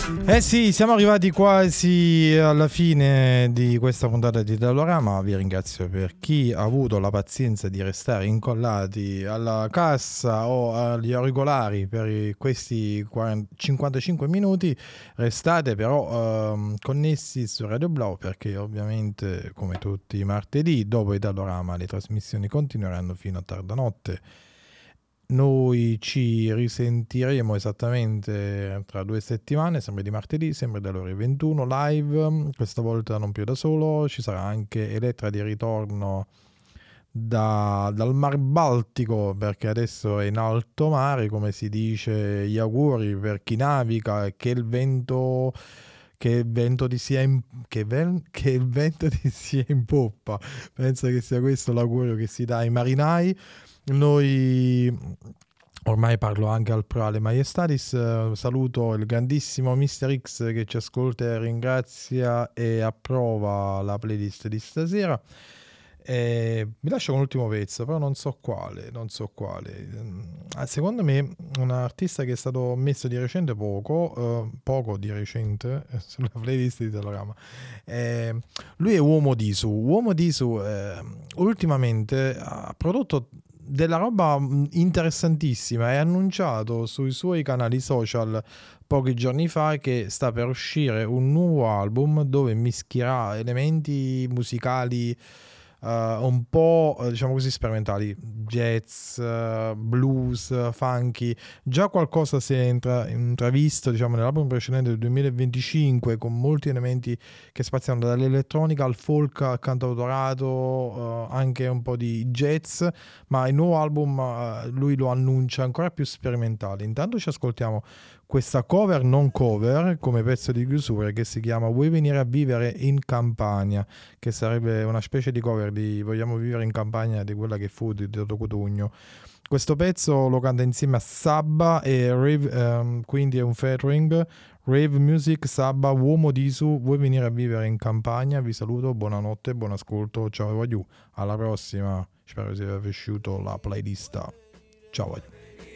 Eh sì, siamo arrivati quasi alla fine di questa puntata di Tellorama. Vi ringrazio per chi ha avuto la pazienza di restare incollati alla cassa o agli auricolari per questi 55 minuti. Restate però connessi su Radio Blau, perché ovviamente, come tutti i martedì, dopo il Tellorama le trasmissioni continueranno fino a tarda notte. Noi ci risentiremo esattamente tra 2 settimane, sempre di martedì, sempre dalle ore 21 live. Questa volta non più da solo, ci sarà anche Elettra di ritorno dal Mar Baltico, perché adesso è in alto mare, come si dice. Gli auguri per chi naviga, che il vento ti sia che il vento ti sia in poppa. Penso che sia questo l'augurio che si dà ai marinai. Noi ormai parlo anche al plurale Maiestatis. Saluto il grandissimo Mr. X che ci ascolta e ringrazia e approva la playlist di stasera. Vi lascio con l'ultimo pezzo, però non so quale. Secondo me un artista che è stato messo di recente poco di recente sulla playlist di Telorama. Lui è Uomo Disu. Uomo Disu ultimamente ha prodotto della roba interessantissima e ha annunciato sui suoi canali social pochi giorni fa che sta per uscire un nuovo album dove mischierà elementi musicali un po' diciamo così sperimentali, jazz, blues, funky. Già qualcosa si è intravisto diciamo nell'album precedente del 2025, con molti elementi che spaziano dall'elettronica al folk, al cantautorato, anche un po' di jazz, ma il nuovo album lui lo annuncia ancora più sperimentale. Intanto ci ascoltiamo questa cover non cover come pezzo di chiusura, che si chiama Vuoi venire a vivere in Campania, che sarebbe una specie di cover di Vogliamo vivere in Campania, di quella che fu di Toto Cutugno. Questo pezzo lo canta insieme a Sabba e Rave, quindi è un featuring. Rave Music, Sabba, Uomo Disu, Vuoi venire a vivere in Campania. Vi saluto, buonanotte, buon ascolto, ciao voglio, alla prossima. Spero che sia piaciuto la playlist. Ciao voglio.